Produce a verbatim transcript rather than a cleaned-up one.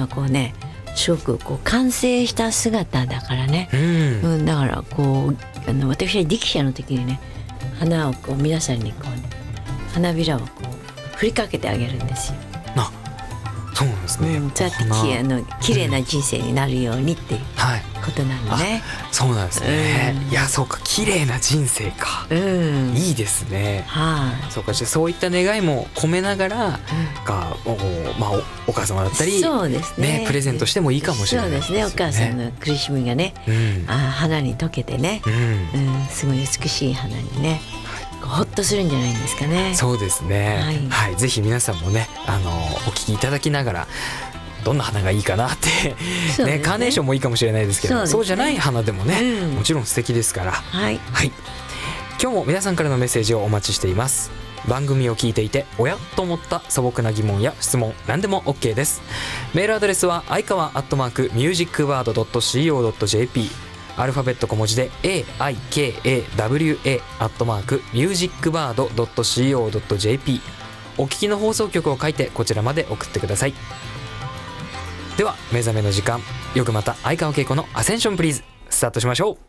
はこうねすごくこう完成した姿だからね、 うんうん、だからこうあの私は力車の時にね花をこう皆さんにこう、ね、花びらをこう振りかけてあげるんですよ。 あ、そうなんですね、 うん、そうやってきあの綺麗な人生になるようにっていうはい、 ことなのね、 そうなんですね、 うんいやそうか、綺麗な人生か、 うん、 いいですね。 はい、 そうか、じゃあそういった願いも込めながら、がお、まあ、お, お母様だったり、 そうですね、 ね、プレゼントしてもいいかもしれないそうですね、お母さんの苦しみがね、 うんあ花に溶けてね、 うんうん、すごい美しい花にね、こうほっとするんじゃないんですかね。 そうですね、 はいはい、ぜひ皆さんもね、あのお聞きいただきながらどんな花がいいかなってそうですねね、カーネーションもいいかもしれないですけど、 そうですねそうじゃない花でもね、 うんもちろん素敵ですから、 はいはい、今日も皆さんからのメッセージをお待ちしています。番組を聞いていておやと思った素朴な疑問や質問、何でも OK です。メールアドレスは相川アットマークミュージックワードドットシーオードットジェーピー、アルファベット小文字で エーアイケーエーダブリューエー アットマークミュージックバードドットシーオードットジェーピー、お聞きの放送局を書いてこちらまで送ってください。では目覚めの時間、よくまた相川恵子のアセンションプリーズスタートしましょう。